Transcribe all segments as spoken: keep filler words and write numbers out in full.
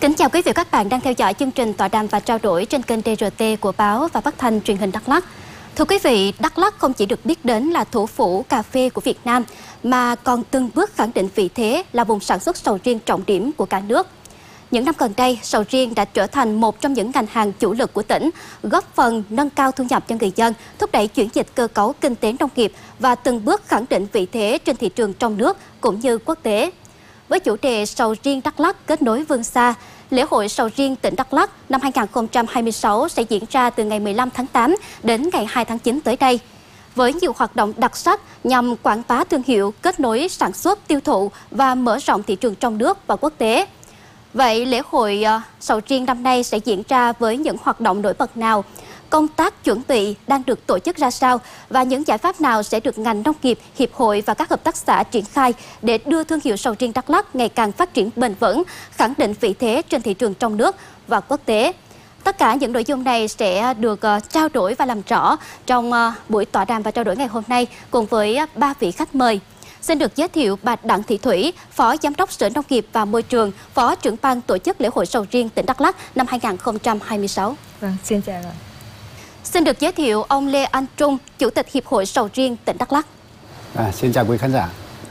Kính chào quý vị và các bạn đang theo dõi chương trình tọa đàm và trao đổi trên kênh đê rờ tê của báo và phát thanh truyền hình Đắk Lắk. Thưa quý vị, Đắk Lắk không chỉ được biết đến là thủ phủ cà phê của Việt Nam, mà còn từng bước khẳng định vị thế là vùng sản xuất sầu riêng trọng điểm của cả nước. Những năm gần đây, sầu riêng đã trở thành một trong những ngành hàng chủ lực của tỉnh, góp phần nâng cao thu nhập cho người dân, thúc đẩy chuyển dịch cơ cấu kinh tế nông nghiệp và từng bước khẳng định vị thế trên thị trường trong nước cũng như quốc tế. Với chủ đề Sầu riêng Đắk Lắk kết nối vươn xa, lễ hội sầu riêng tỉnh Đắk Lắk năm hai nghìn không trăm hai mươi sáu sẽ diễn ra từ ngày mười lăm tháng tám đến ngày hai tháng chín tới đây. Với nhiều hoạt động đặc sắc nhằm quảng bá thương hiệu, kết nối sản xuất, tiêu thụ và mở rộng thị trường trong nước và quốc tế. Vậy lễ hội uh, sầu riêng năm nay sẽ diễn ra với những hoạt động nổi bật nào? Công tác chuẩn bị đang được tổ chức ra sao và những giải pháp nào sẽ được ngành nông nghiệp, hiệp hội và các hợp tác xã triển khai để đưa thương hiệu sầu riêng Đắk Lắk ngày càng phát triển bền vững, khẳng định vị thế trên thị trường trong nước và quốc tế? Tất cả những nội dung này sẽ được uh, trao đổi và làm rõ trong uh, buổi tọa đàm và trao đổi ngày hôm nay cùng với uh, ba vị khách mời. Xin được giới thiệu bà Đặng Thị Thủy, Phó Giám đốc Sở Nông nghiệp và Môi trường, Phó trưởng ban tổ chức lễ hội sầu riêng tỉnh Đắk Lắk năm hai nghìn không trăm hai mươi sáu. Vâng, xin chào rồi. Xin được giới thiệu ông Lê Anh Trung, Chủ tịch Hiệp hội Sầu riêng tỉnh Đắk Lắk. À, xin chào quý khán giả.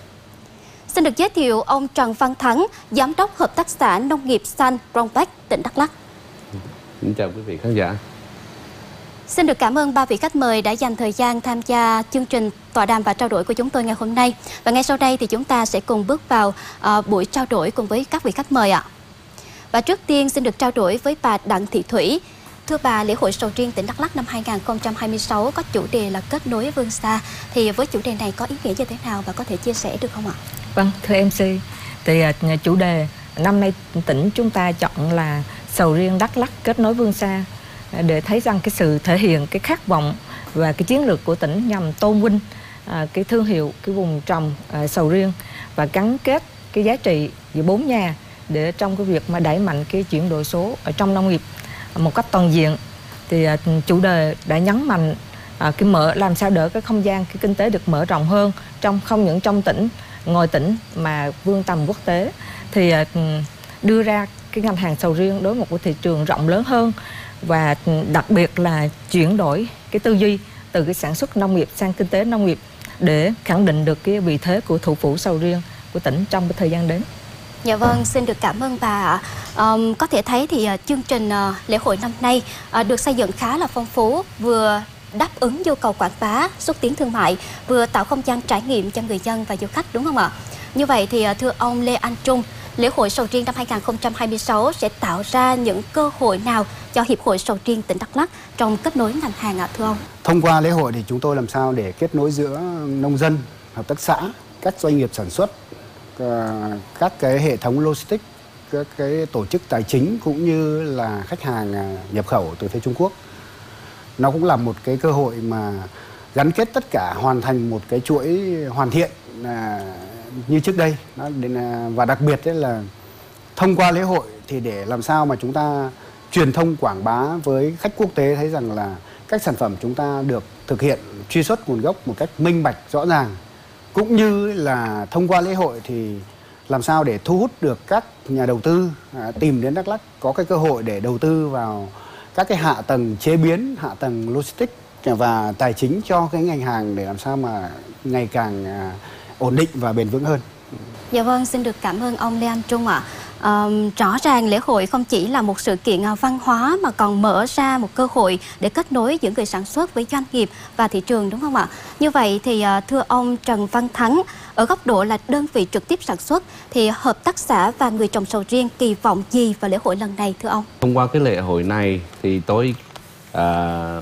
Xin được giới thiệu ông Trần Văn Thắng, Giám đốc Hợp tác xã Nông nghiệp xanh Prongpec, tỉnh Đắk Lắk. Xin chào quý vị khán giả. Xin được cảm ơn ba vị khách mời đã dành thời gian tham gia chương trình tọa đàm và trao đổi của chúng tôi ngày hôm nay. Và ngay sau đây thì chúng ta sẽ cùng bước vào uh, buổi trao đổi cùng với các vị khách mời ạ. Và trước tiên xin được trao đổi với bà Đặng Thị Thủy. Thưa bà, lễ hội sầu riêng tỉnh Đắk Lắk năm hai nghìn không trăm hai mươi sáu có chủ đề là kết nối vươn xa. Thì với chủ đề này có ý nghĩa như thế nào và có thể chia sẻ được không ạ? Vâng, thưa em xê, thì uh, chủ đề năm nay tỉnh chúng ta chọn là sầu riêng Đắk Lắk kết nối vươn xa, để thấy rằng cái sự thể hiện cái khát vọng và cái chiến lược của tỉnh nhằm tôn vinh à, cái thương hiệu, cái vùng trồng à, sầu riêng và gắn kết cái giá trị giữa bốn nhà để trong cái việc mà đẩy mạnh cái chuyển đổi số ở trong nông nghiệp một cách toàn diện. Thì à, chủ đề đã nhấn mạnh à, cái mở làm sao đỡ cái không gian cái kinh tế được mở rộng hơn, trong không những trong tỉnh, ngoài tỉnh mà vươn tầm quốc tế. Thì à, đưa ra cái ngành hàng sầu riêng đối với một cái thị trường rộng lớn hơn, và đặc biệt là chuyển đổi cái tư duy từ cái sản xuất nông nghiệp sang kinh tế nông nghiệp để khẳng định được cái vị thế của thủ phủ sầu riêng của tỉnh trong cái thời gian đến. Dạ vâng, xin được cảm ơn bà ạ. Um, có thể thấy thì uh, chương trình uh, lễ hội năm nay uh, được xây dựng khá là phong phú, vừa đáp ứng nhu cầu quảng bá, xúc tiến thương mại, vừa tạo không gian trải nghiệm cho người dân và du khách, đúng không ạ? Như vậy thì uh, thưa ông Lê Anh Trung, lễ hội sầu riêng năm hai nghìn không trăm hai mươi sáu sẽ tạo ra những cơ hội nào cho Hiệp hội Sầu riêng tỉnh Đắk Lắk trong kết nối ngành hàng ạ, thưa ông? Thông qua lễ hội thì chúng tôi làm sao để kết nối giữa nông dân, hợp tác xã, các doanh nghiệp sản xuất, các cái hệ thống logistics, các cái tổ chức tài chính cũng như là khách hàng nhập khẩu từ phía Trung Quốc. Nó cũng là một cái cơ hội mà gắn kết tất cả, hoàn thành một cái chuỗi hoàn thiện như trước đây. Và đặc biệt là thông qua lễ hội thì để làm sao mà chúng ta truyền thông quảng bá với khách quốc tế thấy rằng là các sản phẩm chúng ta được thực hiện truy xuất nguồn gốc một cách minh bạch, rõ ràng. Cũng như là thông qua lễ hội thì làm sao để thu hút được các nhà đầu tư à, tìm đến Đắk Lắk, có cái cơ hội để đầu tư vào các cái hạ tầng chế biến, hạ tầng logistics và tài chính cho cái ngành hàng để làm sao mà ngày càng à, ổn định và bền vững hơn. Dạ vâng, xin được cảm ơn ông Lê Anh Trung ạ. À, rõ ràng lễ hội không chỉ là một sự kiện văn hóa mà còn mở ra một cơ hội để kết nối giữa người sản xuất với doanh nghiệp và thị trường, đúng không ạ? Như vậy thì thưa ông Trần Văn Thắng, ở góc độ là đơn vị trực tiếp sản xuất thì hợp tác xã và người trồng sầu riêng kỳ vọng gì vào lễ hội lần này thưa ông? Thông qua cái lễ hội này thì tôi à,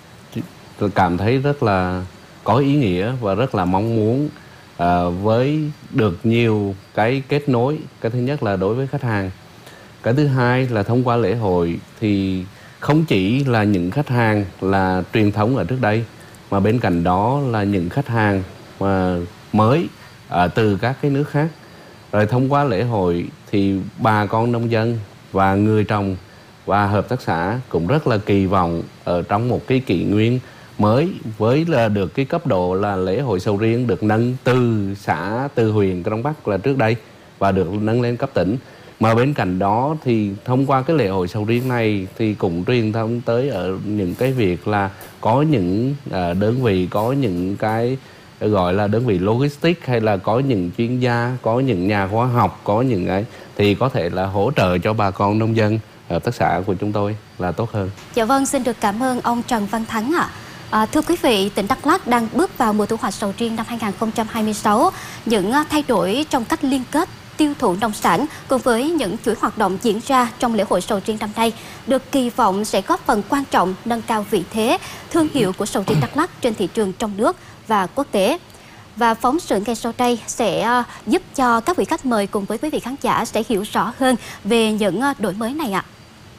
tôi cảm thấy rất là có ý nghĩa và rất là mong muốn À, với được nhiều cái kết nối. Cái thứ nhất là đối với khách hàng, cái thứ hai là thông qua lễ hội thì không chỉ là những khách hàng là truyền thống ở trước đây, mà bên cạnh đó là những khách hàng mà mới à, từ các cái nước khác. Rồi thông qua lễ hội thì bà con nông dân và người trồng và hợp tác xã cũng rất là kỳ vọng ở trong một cái kỷ nguyên mới, với là được cái cấp độ là lễ hội sầu riêng được nâng từ xã, từ huyện Crong Bắc là trước đây và được nâng lên cấp tỉnh, Mà bên cạnh đó thì thông qua cái lễ hội sầu riêng này thì cũng truyền thông tới ở những cái việc là có những uh, đơn vị, có những cái gọi là đơn vị logistics, hay là có những chuyên gia, có những nhà khoa học, có những cái thì có thể là hỗ trợ cho bà con nông dân hợp tác xã của chúng tôi là tốt hơn. Dạ vâng, xin được cảm ơn ông Trần Văn Thắng ạ. À, thưa quý vị, tỉnh Đắk Lắk đang bước vào mùa thu hoạch sầu riêng năm hai nghìn không trăm hai mươi sáu. Những thay đổi trong cách liên kết tiêu thụ nông sản cùng với những chuỗi hoạt động diễn ra trong lễ hội sầu riêng năm nay được kỳ vọng sẽ góp phần quan trọng nâng cao vị thế, thương hiệu của sầu riêng Đắk Lắk trên thị trường trong nước và quốc tế. Và phóng sự ngay sau đây sẽ giúp cho các vị khách mời cùng với quý vị khán giả sẽ hiểu rõ hơn về những đổi mới này ạ.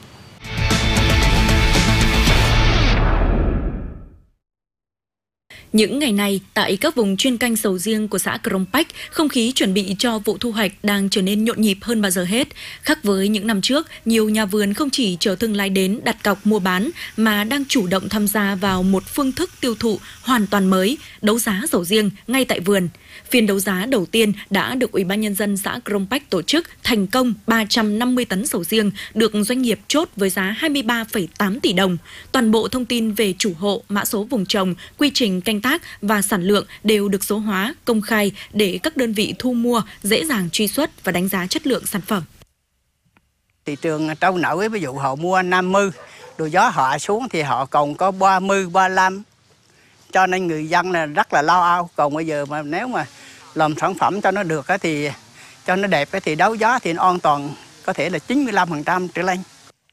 Những ngày này, tại các vùng chuyên canh sầu riêng của xã Crong Bách, không khí chuẩn bị cho vụ thu hoạch đang trở nên nhộn nhịp hơn bao giờ hết. Khác với những năm trước, nhiều nhà vườn không chỉ chờ thương lái đến đặt cọc mua bán, mà đang chủ động tham gia vào một phương thức tiêu thụ hoàn toàn mới, đấu giá sầu riêng ngay tại vườn. Phiên đấu giá đầu tiên đã được Ủy ban Nhân dân xã Crong Bách tổ chức thành công ba trăm năm mươi tấn sầu riêng, được doanh nghiệp chốt với giá hai mươi ba phẩy tám tỷ đồng. Toàn bộ thông tin về chủ hộ, mã số vùng trồng, quy trình canh tác và sản lượng đều được số hóa, công khai để các đơn vị thu mua dễ dàng truy xuất và đánh giá chất lượng sản phẩm. Thị trường trâu nổi, ví dụ họ mua năm mươi, rồi gió họ xuống thì họ còn có ba mươi, ba mươi lăm. Cho nên người dân là rất là lo âu. Còn bây giờ mà nếu mà làm sản phẩm cho nó được thì cho nó đẹp thì đấu giá thì nó an toàn, có thể là chín mươi lăm phần trăm trở lên.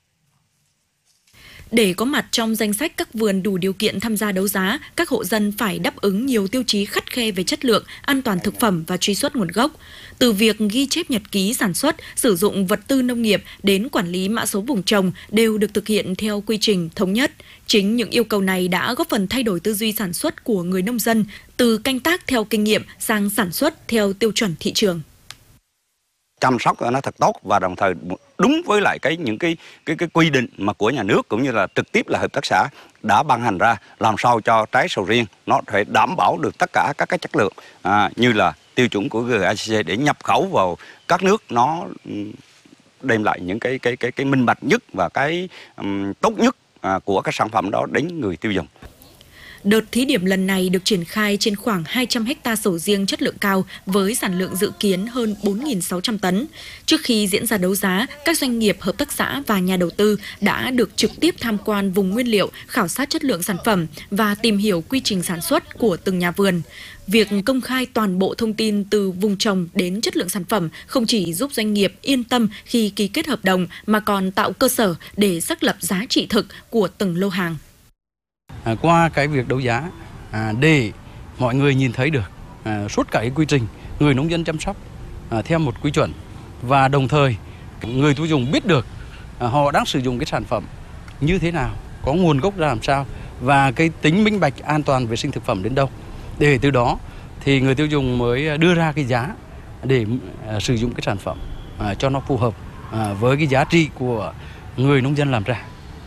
Để có mặt trong danh sách các vườn đủ điều kiện tham gia đấu giá, các hộ dân phải đáp ứng nhiều tiêu chí khắt khe về chất lượng, an toàn thực phẩm và truy xuất nguồn gốc. Từ việc ghi chép nhật ký sản xuất, sử dụng vật tư nông nghiệp đến quản lý mã số vùng trồng đều được thực hiện theo quy trình thống nhất. Chính những yêu cầu này đã góp phần thay đổi tư duy sản xuất của người nông dân, từ canh tác theo kinh nghiệm sang sản xuất theo tiêu chuẩn thị trường. Chăm sóc nó thật tốt và đồng thời đúng với lại cái những cái cái cái quy định mà của nhà nước cũng như là trực tiếp là hợp tác xã đã ban hành ra, làm sao cho trái sầu riêng nó phải đảm bảo được tất cả các cái chất lượng à, như là tiêu chuẩn của giê a xê để nhập khẩu vào các nước, nó đem lại những cái cái cái cái minh bạch nhất và cái um, tốt nhất à, của các sản phẩm đó đến người tiêu dùng. Đợt thí điểm lần này được triển khai trên khoảng hai trăm ha sầu riêng chất lượng cao với sản lượng dự kiến hơn bốn nghìn sáu trăm tấn. Trước khi diễn ra đấu giá, các doanh nghiệp, hợp tác xã và nhà đầu tư đã được trực tiếp tham quan vùng nguyên liệu, khảo sát chất lượng sản phẩm và tìm hiểu quy trình sản xuất của từng nhà vườn. Việc công khai toàn bộ thông tin từ vùng trồng đến chất lượng sản phẩm không chỉ giúp doanh nghiệp yên tâm khi ký kết hợp đồng mà còn tạo cơ sở để xác lập giá trị thực của từng lô hàng. À, qua cái việc đấu giá à, để mọi người nhìn thấy được à, suốt cả cái quy trình người nông dân chăm sóc à, theo một quy chuẩn, và đồng thời người tiêu dùng biết được à, họ đang sử dụng cái sản phẩm như thế nào, có nguồn gốc ra làm sao và cái tính minh bạch an toàn vệ sinh thực phẩm đến đâu, để từ đó thì người tiêu dùng mới đưa ra cái giá để à, sử dụng cái sản phẩm à, cho nó phù hợp à, với cái giá trị của người nông dân làm ra.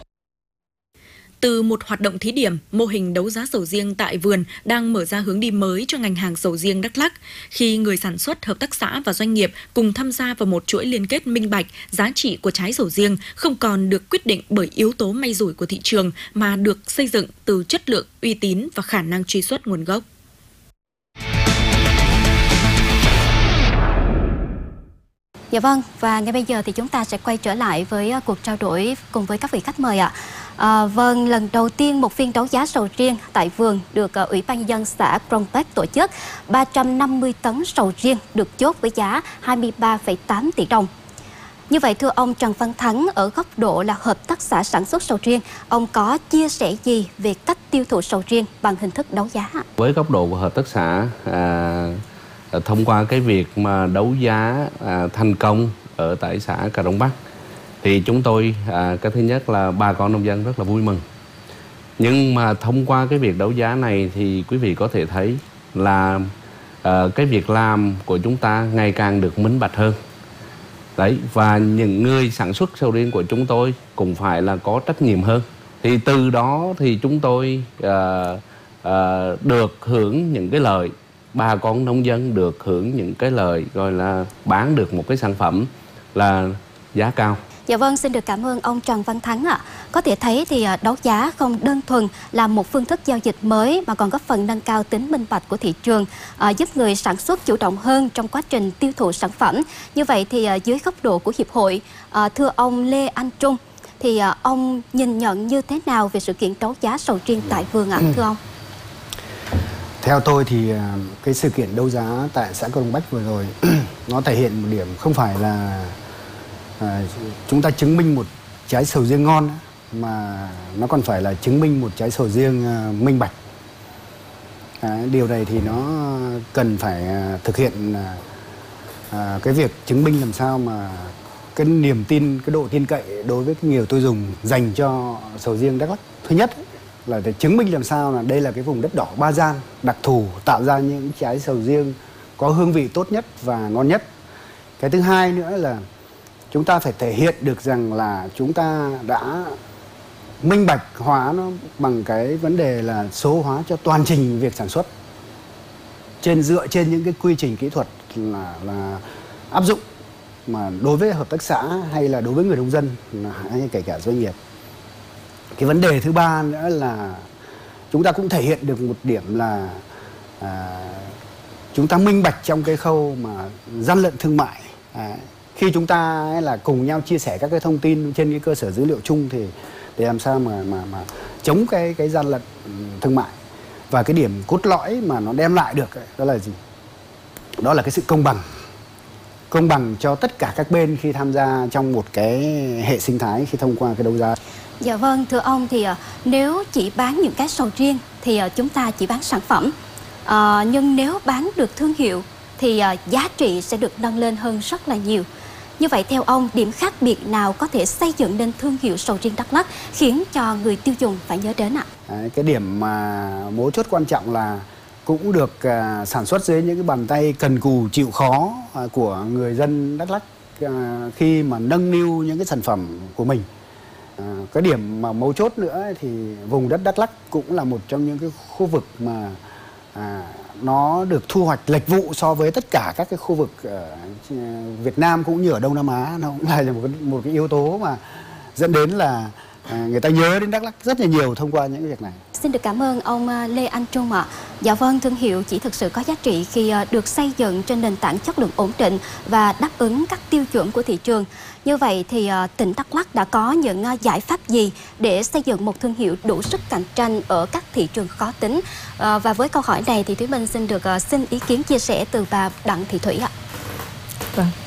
Từ một hoạt động thí điểm, mô hình đấu giá sầu riêng tại vườn đang mở ra hướng đi mới cho ngành hàng sầu riêng Đắk Lắk. Khi người sản xuất, hợp tác xã và doanh nghiệp cùng tham gia vào một chuỗi liên kết minh bạch, giá trị của trái sầu riêng không còn được quyết định bởi yếu tố may rủi của thị trường mà được xây dựng từ chất lượng, uy tín và khả năng truy xuất nguồn gốc. Dạ vâng, và ngay bây giờ thì chúng ta sẽ quay trở lại với cuộc trao đổi cùng với các vị khách mời ạ. À, vâng, lần đầu tiên một phiên đấu giá sầu riêng tại vườn được uh, Ủy ban Nhân dân xã Crong Bách tổ chức. ba trăm năm mươi tấn sầu riêng được chốt với giá hai mươi ba phẩy tám tỷ đồng. Như vậy thưa ông Trần Văn Thắng, ở góc độ là hợp tác xã sản xuất sầu riêng, ông có chia sẻ gì về cách tiêu thụ sầu riêng bằng hình thức đấu giá? Với góc độ của hợp tác xã, à, thông qua cái việc mà đấu giá à, thành công ở tại xã Crong Bách, thì chúng tôi à, cái thứ nhất là bà con nông dân rất là vui mừng. Nhưng mà thông qua cái việc đấu giá này thì quý vị có thể thấy là à, cái việc làm của chúng ta ngày càng được minh bạch hơn. Đấy, và những người sản xuất sầu riêng của chúng tôi cũng phải là có trách nhiệm hơn. Thì từ đó thì chúng tôi à, à, được hưởng những cái lợi, bà con nông dân được hưởng những cái lợi gọi là bán được một cái sản phẩm là giá cao. Dạ vâng, xin được cảm ơn ông Trần Văn Thắng ạ. Có thể thấy thì đấu giá không đơn thuần là một phương thức giao dịch mới mà còn góp phần nâng cao tính minh bạch của thị trường, à, giúp người sản xuất chủ động hơn trong quá trình tiêu thụ sản phẩm. Như vậy thì à, dưới góc độ của hiệp hội, à, thưa ông Lê Anh Trung, thì à, ông nhìn nhận như thế nào về sự kiện đấu giá sầu riêng tại vườn ạ, thưa ông? Theo tôi thì cái sự kiện đấu giá tại xã Crong Bách vừa rồi nó thể hiện một điểm không phải là à, chúng ta chứng minh một trái sầu riêng ngon, mà nó còn phải là chứng minh một trái sầu riêng à, minh bạch. À, điều này thì nó cần phải à, thực hiện à, à, cái việc chứng minh làm sao mà cái niềm tin, cái độ tin cậy đối với cái người tiêu dùng dành cho sầu riêng Đắk Lắk. Thứ nhất là để chứng minh làm sao là đây là cái vùng đất đỏ Ba Gian đặc thù, tạo ra những trái sầu riêng có hương vị tốt nhất và ngon nhất. Cái thứ hai nữa là chúng ta phải thể hiện được rằng là chúng ta đã minh bạch hóa nó bằng cái vấn đề là số hóa cho toàn trình việc sản xuất, trên dựa trên những cái quy trình kỹ thuật là là áp dụng mà đối với hợp tác xã hay là đối với người nông dân hay kể cả doanh nghiệp. Cái vấn đề thứ ba nữa là chúng ta cũng thể hiện được một điểm là à, chúng ta minh bạch trong cái khâu mà gian lận thương mại. À, khi chúng ta là cùng nhau chia sẻ các cái thông tin trên cái cơ sở dữ liệu chung thì để làm sao mà mà mà chống cái cái gian lận thương mại. Và cái điểm cốt lõi mà nó đem lại được ấy, đó là gì? Đó là cái sự công bằng. Công bằng cho tất cả các bên khi tham gia trong một cái hệ sinh thái khi thông qua cái đấu giá. Dạ vâng, thưa ông, thì uh, nếu chỉ bán những cái sầu riêng thì uh, chúng ta chỉ bán sản phẩm. Uh, nhưng nếu bán được thương hiệu thì uh, giá trị sẽ được nâng lên hơn rất là nhiều. Như vậy theo ông, điểm khác biệt nào có thể xây dựng nên thương hiệu sầu riêng Đắk Lắk khiến cho người tiêu dùng phải nhớ đến ạ? Đấy, cái điểm mà mấu chốt quan trọng là cũng được uh, sản xuất dưới những cái bàn tay cần cù chịu khó uh, của người dân Đắk Lắk uh, khi mà nâng niu những cái sản phẩm của mình. À, cái điểm mà mấu chốt nữa thì vùng đất Đắk Lắk cũng là một trong những cái khu vực mà à, nó được thu hoạch lệch vụ so với tất cả các cái khu vực ở Việt Nam cũng như ở Đông Nam Á. Nó cũng là một cái, một cái yếu tố mà dẫn đến là à, người ta nhớ đến Đắk Lắk rất là nhiều thông qua những cái việc này. Xin được cảm ơn ông Lê Anh Trung ạ. Dạ vâng, thương hiệu chỉ thực sự có giá trị khi được xây dựng trên nền tảng chất lượng ổn định và đáp ứng các tiêu chuẩn của thị trường. Như vậy thì tỉnh Đắk Lắk đã có những giải pháp gì để xây dựng một thương hiệu đủ sức cạnh tranh ở các thị trường khó tính? À, và với câu hỏi này thì Thúy Minh xin được xin ý kiến chia sẻ từ bà Đặng Thị Thủy ạ. Vâng.